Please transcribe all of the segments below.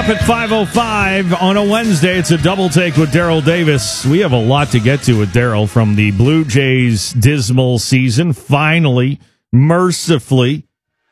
up at 5:05 on a Wednesday. It's a double take with Daryl Davis. We have a lot to get to with Daryl from the Blue Jays' dismal season. Finally, mercifully,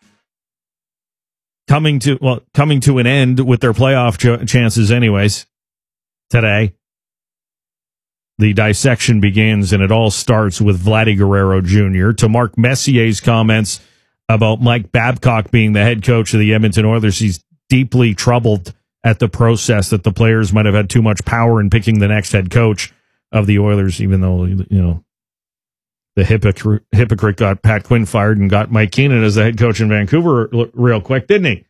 coming to an end with their playoff chances anyways. Today, the dissection begins, and it all starts with Vladdy Guerrero Jr. To Mark Messier's comments about Mike Babcock being the head coach of the Edmonton Oilers, he's deeply troubled at the process that the players might have had too much power in picking the next head coach of the Oilers, even though, the hypocrite got Pat Quinn fired and got Mike Keenan as the head coach in Vancouver real quick, didn't he?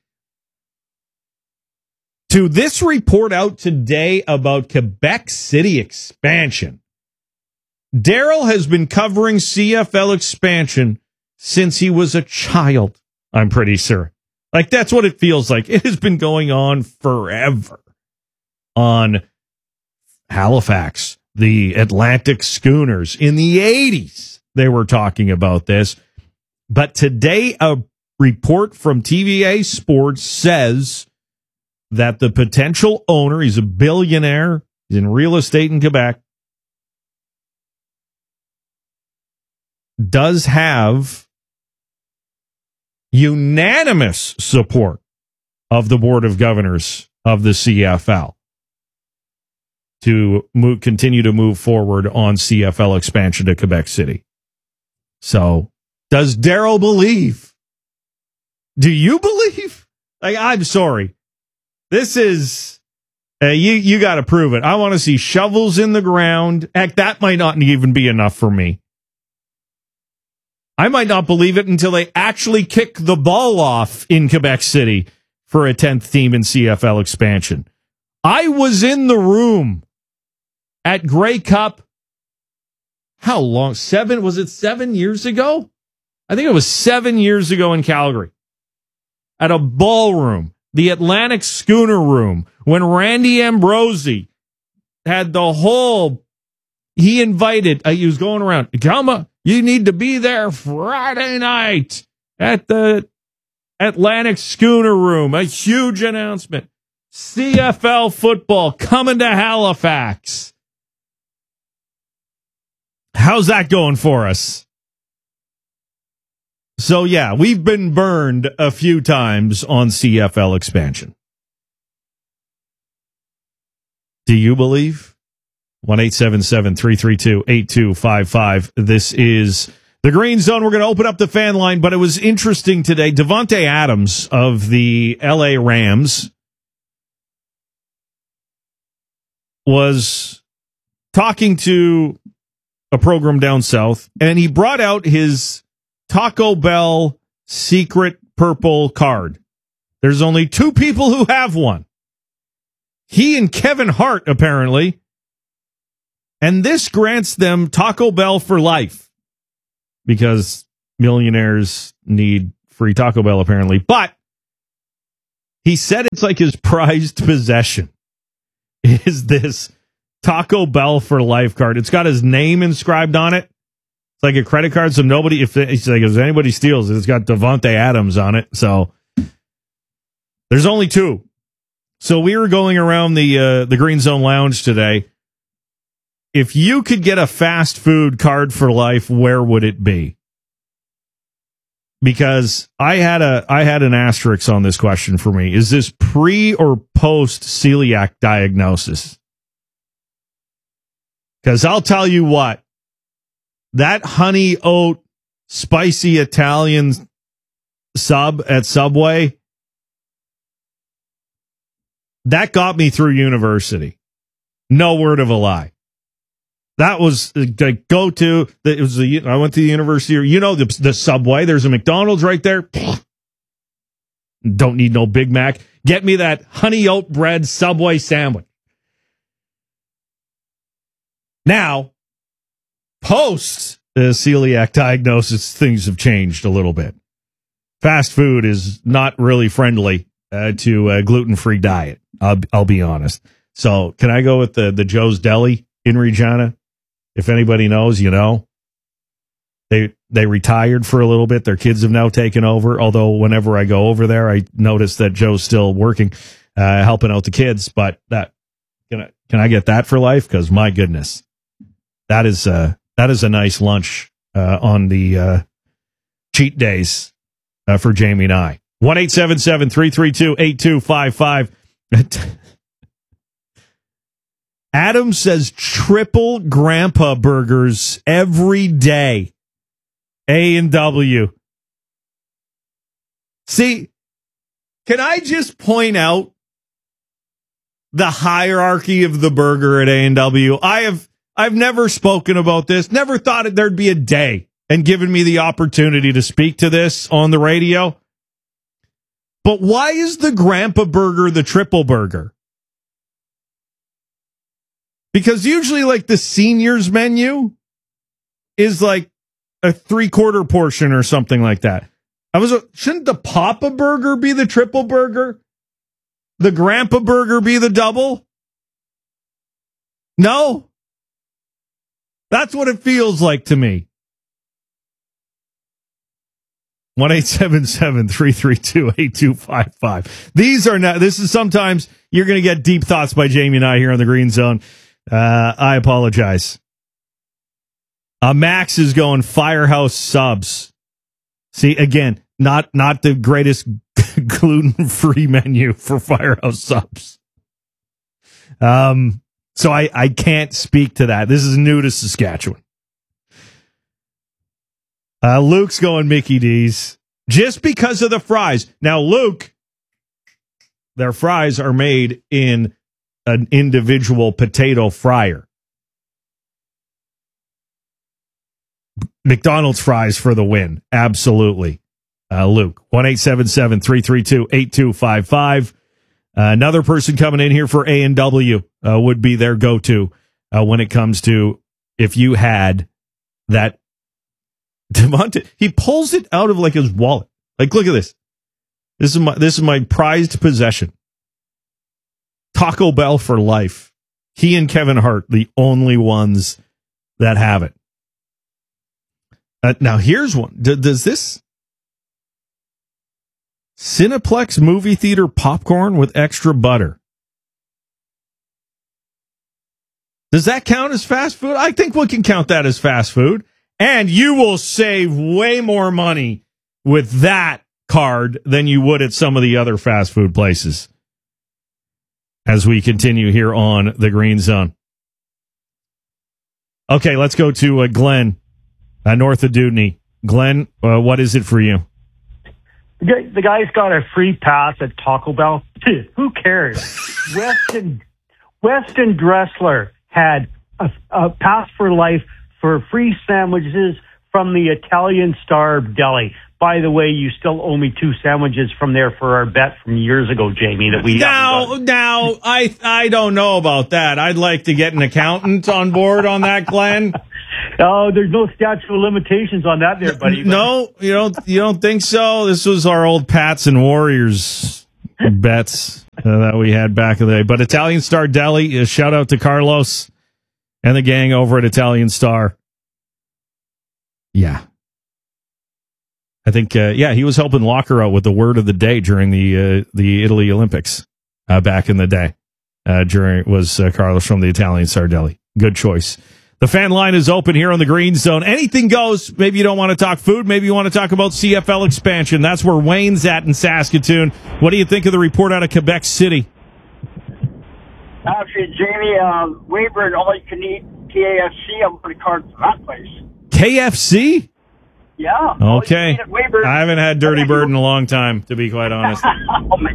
To this report out today about Quebec City expansion, Daryl has been covering CFL expansion since he was a child, I'm pretty sure. Like, that's what it feels like. It has been going on forever. On Halifax, the Atlantic Schooners. In the 80s, they were talking about this. But today, a report from TVA Sports says that the potential owner, he's a billionaire, he's in real estate in Quebec, does have unanimous support of the Board of Governors of the CFL to continue to move forward on CFL expansion to Quebec City. So, does Daryl believe? Do you believe? Like, I'm sorry. This is, you got to prove it. I want to see shovels in the ground. Heck, that might not even be enough for me. I might not believe it until they actually kick the ball off in Quebec City for a 10th team in CFL expansion. I was in the room at Grey Cup. How long? Was it 7 years ago? I think it was 7 years ago in Calgary. At a ballroom, the Atlantic Schooner Room, when Randy Ambrosie had the whole, he invited, he was going around, come, you need to be there Friday night at the Atlantic Schooner Room. A huge announcement. CFL football coming to Halifax. How's that going for us? So, yeah, we've been burned a few times on CFL expansion. Do you believe? 1-877-332-8255. This is the Green Zone. We're going to open up the fan line, but it was interesting today. Davante Adams of the LA Rams was talking to a program down south, and he brought out his Taco Bell secret purple card. There's only two people who have one. He and Kevin Hart, apparently. And this grants them Taco Bell for life because millionaires need free Taco Bell, apparently. But he said it's like his prized possession is this Taco Bell for life card. It's got his name inscribed on it. It's like a credit card, so nobody, if anybody steals it, it's got Davante Adams on it. So there's only two. So we were going around the Green Zone Lounge today. If you could get a fast food card for life, where would it be? Because I had an asterisk on this question for me. Is this pre or post celiac diagnosis? Because I'll tell you what, that honey oat spicy Italian sub at Subway, that got me through university. No word of a lie. That was the go-to. I went to the university. The Subway. There's a McDonald's right there. Don't need no Big Mac. Get me that honey oat bread Subway sandwich. Now, post celiac diagnosis, things have changed a little bit. Fast food is not really friendly to a gluten-free diet. I'll be honest. So, can I go with the Joe's Deli in Regina? If anybody knows, you know. They retired for a little bit. Their kids have now taken over. Although whenever I go over there, I notice that Joe's still working. helping out the kids. But that can I get that for life? Because my goodness, that is a nice lunch on the cheat days for Jamie and I. 1-877-332-8255. Adam says triple grandpa burgers every day. A&W. See, can I just point out the hierarchy of the burger at A&W? I've never spoken about this, never thought there'd be a day and given me the opportunity to speak to this on the radio. But why is the grandpa burger the triple burger? Because usually, like, the seniors menu is like a 3/4 portion or something like that. Shouldn't the Papa burger be the triple burger? The grandpa burger be the double? No. That's what it feels like to me. 1-877-332-8255. This is sometimes you're going to get deep thoughts by Jamie and I here on the Green Zone. I apologize. Max is going Firehouse subs. See, again, not the greatest gluten-free menu for Firehouse subs. So I can't speak to that. This is new to Saskatchewan. Luke's going Mickey D's just because of the fries. Now, Luke, their fries are made in an individual potato fryer. McDonald's fries for the win. Absolutely. Luke, 1-877-332-8255. Another person coming in here for A&W would be their go-to when it comes to if you had that. Devontae, he pulls it out of like his wallet. Like, look at this. This is my prized possession. Taco Bell for life. He and Kevin Hart, the only ones that have it. Now, here's one. Does this Cineplex movie theater popcorn with extra butter, does that count as fast food? I think we can count that as fast food. And you will save way more money with that card than you would at some of the other fast food places. As we continue here on the Green Zone. Okay, let's go to Glenn, north of Dewdney. Glenn, what is it for you? The guy's got a free pass at Taco Bell. Who cares? Weston Dressler had a pass for life for free sandwiches from the Italian Star Deli. By the way, you still owe me 2 sandwiches from there for our bet from years ago, Jamie. That we now, I don't know about that. I'd like to get an accountant on board on that, Glenn. Oh, there's no statute of limitations on that, there, buddy. No, you don't think so? This was our old Pats and Warriors bets that we had back in the day. But Italian Star Deli, shout out to Carlos and the gang over at Italian Star. Yeah. I think, he was helping Locker out with the word of the day during the Italy Olympics back in the day. Was Carlos from the Italian Star Deli. Good choice. The fan line is open here on the Green Zone. Anything goes. Maybe you don't want to talk food. Maybe you want to talk about CFL expansion. That's where Wayne's at in Saskatoon. What do you think of the report out of Quebec City? Actually, Jamie, Weyburn, all you can eat KFC. I'm going to card for that place. KFC? Yeah. Okay. I haven't had Dirty Bird in a long time, to be quite honest. Oh, my.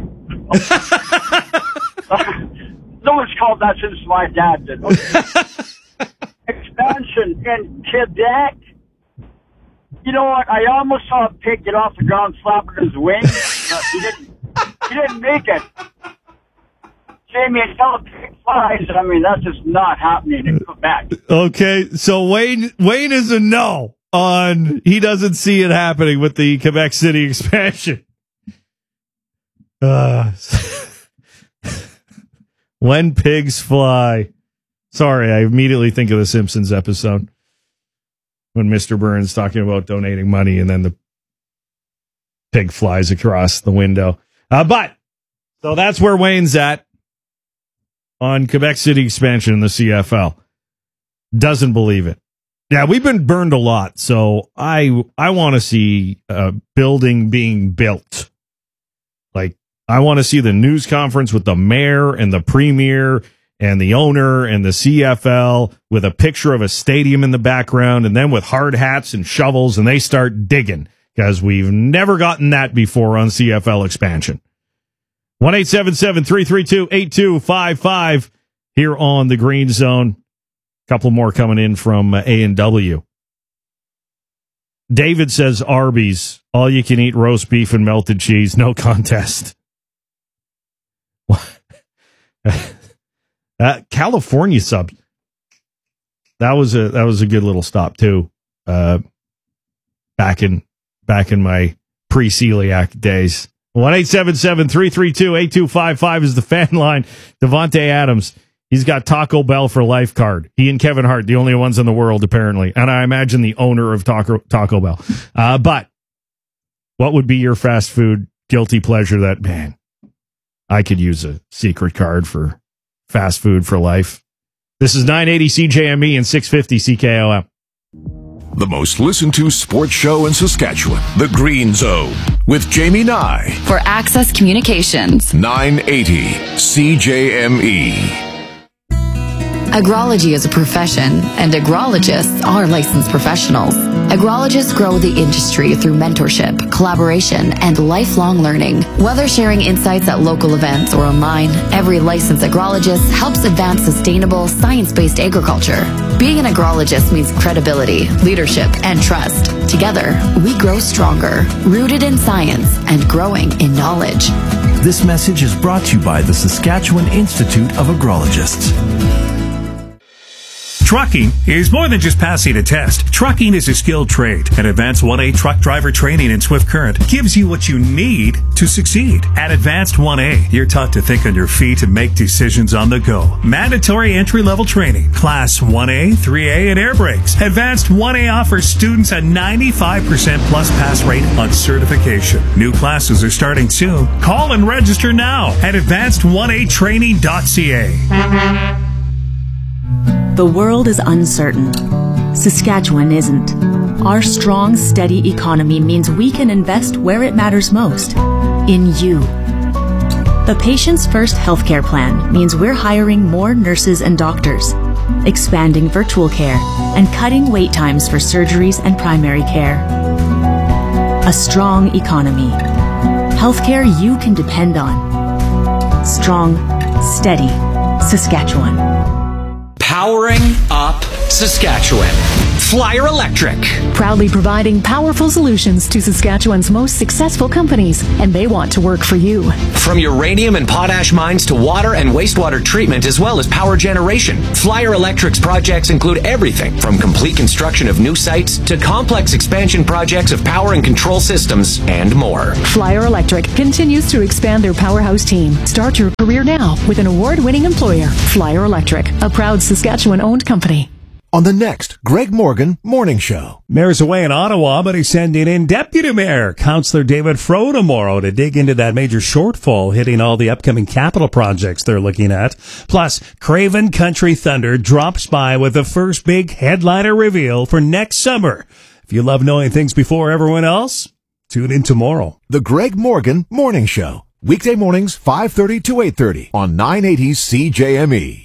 No one's called that since my dad did. Okay. Expansion in Quebec. You know what? I almost saw a pig get off the ground flapping his wings. He didn't make it. Jamie, until a pig flies, I mean, that's just not happening in Quebec. Okay, so Wayne is a no on, he doesn't see it happening with the Quebec City expansion. When pigs fly. Sorry, I immediately think of the Simpsons episode when Mr. Burns talking about donating money and then the pig flies across the window. But So that's where Wayne's at on Quebec City expansion in the CFL. Doesn't believe it. Yeah, we've been burned a lot, so I want to see a building being built. Like, I want to see the news conference with the mayor and the premier and the owner and the CFL with a picture of a stadium in the background, and then with hard hats and shovels, and they start digging, because we've never gotten that before on CFL expansion. 1-877-332-8255 here on the Green Zone. Couple more coming in from A&W. David says Arby's, all you can eat roast beef and melted cheese, no contest. California sub. That was a good little stop too. Back in my pre-celiac days. 1-877-332-8255 is the fan line. Devontae Adams. He's got Taco Bell for life card. He and Kevin Hart, the only ones in the world, apparently. And I imagine the owner of Taco Bell. But what would be your fast food guilty pleasure that, man, I could use a secret card for fast food for life? This is 980 CJME and 650 CKOM. The most listened to sports show in Saskatchewan, The Green Zone, with Jamie Nye. For Access Communications. 980 CJME. Agrology is a profession, and agrologists are licensed professionals. Agrologists grow the industry through mentorship, collaboration, and lifelong learning. Whether sharing insights at local events or online, every licensed agrologist helps advance sustainable, science-based agriculture. Being an agrologist means credibility, leadership, and trust. Together, we grow stronger, rooted in science and growing in knowledge. This message is brought to you by the Saskatchewan Institute of Agrologists. Trucking is more than just passing a test. Trucking is a skilled trade, and Advanced 1A truck driver training in Swift Current gives you what you need to succeed. At Advanced 1A, you're taught to think on your feet and make decisions on the go. Mandatory entry-level training, Class 1A, 3A, and air brakes. Advanced 1A offers students a 95% plus pass rate on certification. New classes are starting soon. Call and register now at advanced1atraining.ca. The world is uncertain. Saskatchewan isn't. Our strong, steady economy means we can invest where it matters most, in you. The Patients First healthcare plan means we're hiring more nurses and doctors, expanding virtual care, and cutting wait times for surgeries and primary care. A strong economy. Healthcare you can depend on. Strong, steady Saskatchewan. Powering up Saskatchewan. Flyer Electric. Proudly providing powerful solutions to Saskatchewan's most successful companies, and they want to work for you. From uranium and potash mines to water and wastewater treatment, as well as power generation, Flyer Electric's projects include everything from complete construction of new sites to complex expansion projects of power and control systems and more. Flyer Electric continues to expand their powerhouse team. Start your career now with an award-winning employer. Flyer Electric, a proud Saskatchewan-owned company. On the next Greg Morgan Morning Show. Mayor's away in Ottawa, but he's sending in Deputy Mayor Councillor David Froh tomorrow to dig into that major shortfall hitting all the upcoming capital projects they're looking at. Plus, Craven Country Thunder drops by with the first big headliner reveal for next summer. If you love knowing things before everyone else, tune in tomorrow. The Greg Morgan Morning Show. Weekday mornings, 5:30 to 8:30 on 980 CJME.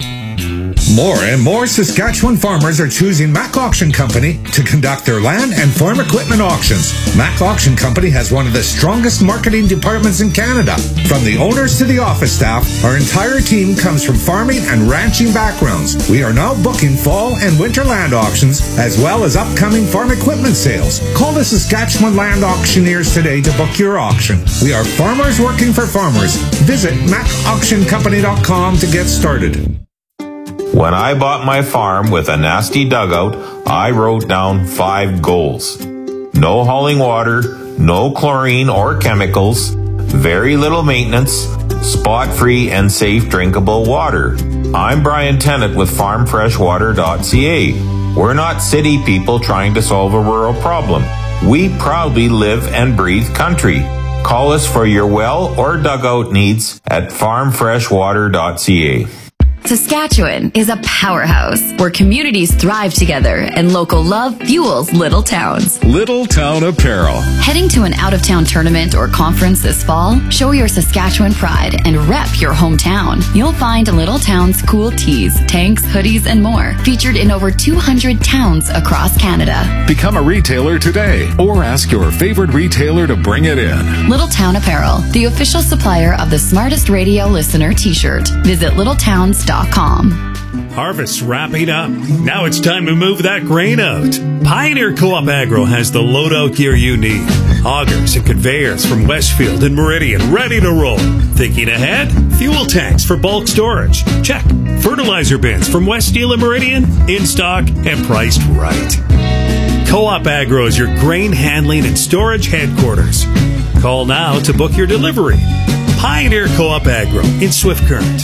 More and more Saskatchewan farmers are choosing Mac Auction Company to conduct their land and farm equipment auctions. Mac Auction Company has one of the strongest marketing departments in Canada. From the owners to the office staff, our entire team comes from farming and ranching backgrounds. We are now booking fall and winter land auctions, as well as upcoming farm equipment sales. Call the Saskatchewan Land Auctioneers today to book your auction. We are farmers working for farmers. Visit MacAuctionCompany.com to get started. When I bought my farm with a nasty dugout, I wrote down 5 goals. No hauling water, no chlorine or chemicals, very little maintenance, spot-free and safe drinkable water. I'm Brian Tennant with FarmFreshWater.ca. We're not city people trying to solve a rural problem. We proudly live and breathe country. Call us for your well or dugout needs at farmfreshwater.ca. Saskatchewan is a powerhouse where communities thrive together and local love fuels little towns. Little Town Apparel. Heading to an out-of-town tournament or conference this fall? Show your Saskatchewan pride and rep your hometown. You'll find Little Town's cool tees, tanks, hoodies, and more featured in over 200 towns across Canada. Become a retailer today or ask your favorite retailer to bring it in. Little Town Apparel, the official supplier of the Smartest Radio Listener t-shirt. Visit littletowns.com. Harvest's wrapping up. Now it's time to move that grain out. Pioneer Co-op Agro has the loadout gear you need. Augers and conveyors from Westfield and Meridian ready to roll. Thinking ahead? Fuel tanks for bulk storage. Check. Fertilizer bins from West Steel and Meridian in stock and priced right. Co-op Agro is your grain handling and storage headquarters. Call now to book your delivery. Pioneer Co-op Agro in Swift Current.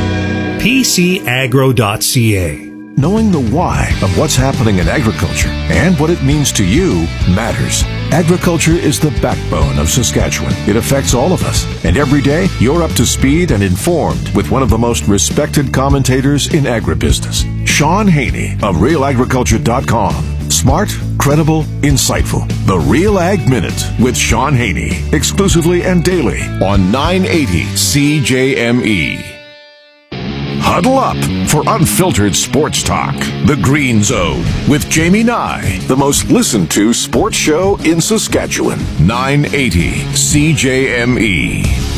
PCAgro.ca. Knowing the why of what's happening in agriculture and what it means to you matters. Agriculture is the backbone of Saskatchewan. It affects all of us. And every day, you're up to speed and informed with one of the most respected commentators in agribusiness, Sean Haney of RealAgriculture.com. Smart, credible, insightful. The Real Ag Minute with Sean Haney. Exclusively and daily on 980 CJME. Huddle up for unfiltered sports talk. The Green Zone with Jamie Nye, the most listened to sports show in Saskatchewan. 980 CJME.